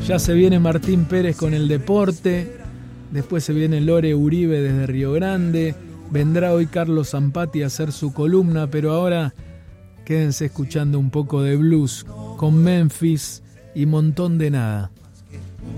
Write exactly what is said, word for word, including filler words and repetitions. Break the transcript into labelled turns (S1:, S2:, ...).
S1: Ya se viene Martín Pérez con el deporte, después se viene Lore Uribe desde Río Grande, vendrá hoy Carlos Zampati a hacer su columna, pero ahora quédense escuchando un poco de blues con Memphis y Montón de Nada.